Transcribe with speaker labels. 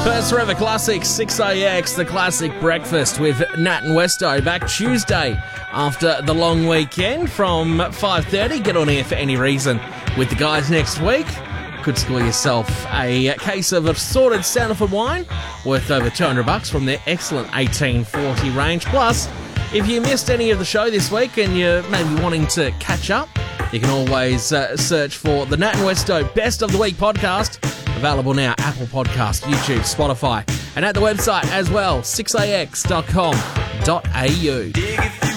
Speaker 1: First Forever Classic 6AX, the classic breakfast with Nat and Westo, back Tuesday after the long weekend from 5:30. Get on air for any reason with the guys next week. Could score yourself a case of assorted Sanderford wine worth over $200 from their excellent 1840 range. Plus, if you missed any of the show this week and you're maybe wanting to catch up, you can always search for the Nat and Westo Best of the Week podcast. Available now, Apple Podcast, YouTube, Spotify, and at the website as well, 6ax.com.au.